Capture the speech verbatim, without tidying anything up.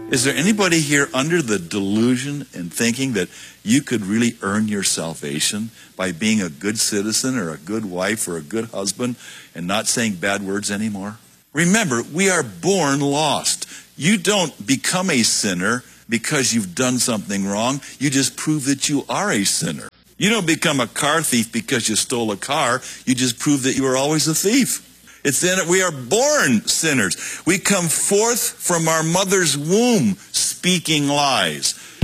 Is there anybody here under the delusion and thinking that you could really earn your salvation by being a good citizen or a good wife or a good husband and not saying bad words anymore? Remember, we are born lost. You don't become a sinner because you've done something wrong. You just prove that you are a sinner. You don't become a car thief because you stole a car. You just prove that you were always a thief. It's then we are born sinners. We come forth from our mother's womb speaking lies.